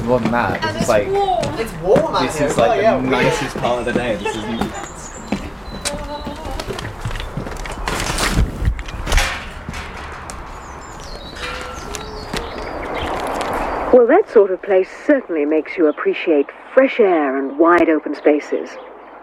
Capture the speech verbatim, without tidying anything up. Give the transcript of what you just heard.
more than that. This And is it's like warm. It's warm out this here. is as well, like yeah, the weird. nicest part of the day. This is. Well, that sort of place certainly makes you appreciate fresh air and wide open spaces.